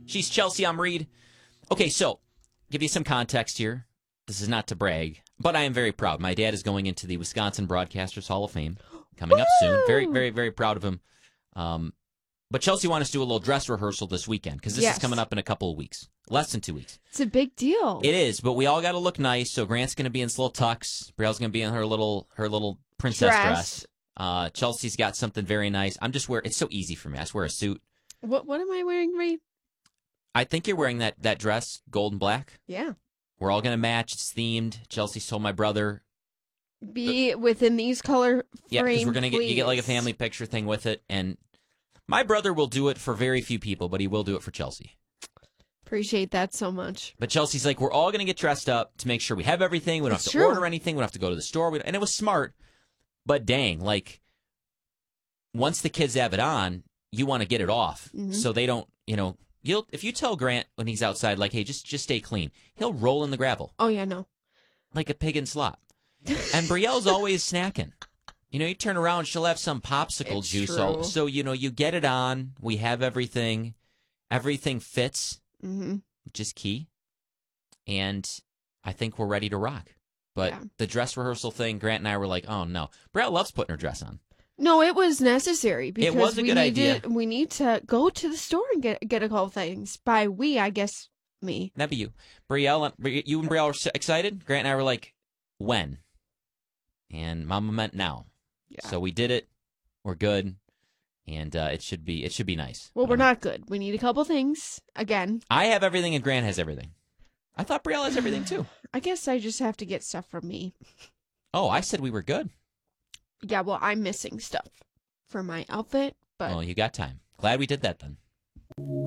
She's Chelsea. I'm Reed. Okay, so give you some context here. This is not to brag, but I am very proud. My dad is going into the Wisconsin Broadcasters Hall of Fame coming up soon. Very, very, very proud of him. But Chelsea wanted us to do a little dress rehearsal this weekend because this is coming up in a couple of weeks. Less than 2 weeks. It's a big deal. It is, but we all got to look nice. So Grant's going to be in his little tux. Brielle's going to be in her little princess dress. Chelsea's got something very nice. I'm just wearing. It's so easy for me. I just wear a suit. What am I wearing, Reed? I think you're wearing that dress, gold and black. Yeah. We're all going to match. It's themed. Chelsea told my brother. Be within these color frames, yeah, because we're going to you get like a family picture thing with it. And my brother will do it for very few people, but he will do it for Chelsea. Appreciate that so much. But Chelsea's like, we're all going to get dressed up to make sure we have everything. We don't have to order anything. We don't have to go to the store. And it was smart. But dang, like, once the kids have it on, you want to get it off. Mm-hmm. So they don't, if you tell Grant when he's outside, like, hey, just stay clean, he'll roll in the gravel. Oh, yeah, no. Like a pig in slop. And Brielle's always snacking. You turn around, she'll have some popsicle juice. So, you get it on. We have everything. Everything fits, which is key. And I think we're ready to rock. But the dress rehearsal thing, Grant and I were like, oh, no. Brielle loves putting her dress on. No, it was necessary because it was a good idea. We need to go to the store and get a couple things. By we, I guess me. That'd be you. Brielle, you and Brielle were excited. Grant and I were like, when? And Mama meant now. Yeah. So we did it. We're good. And it should be nice. Well, we're not good. We need a couple things. Again. I have everything and Grant has everything. I thought Brielle has everything too. I guess I just have to get stuff from me. Oh, I said we were good. Yeah, well, I'm missing stuff for my outfit, but... Well, you got time. Glad we did that then.